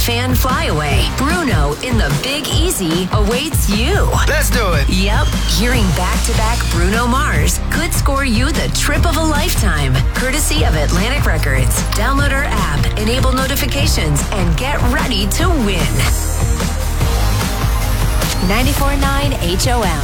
fan flyaway, Bruno in the Big Easy awaits you. Let's do it. Yep, hearing back-to-back Bruno Mars could score you the trip of a lifetime, courtesy of Atlantic Records. Download our app, enable notifications, and get ready to win. 94.9 HOM.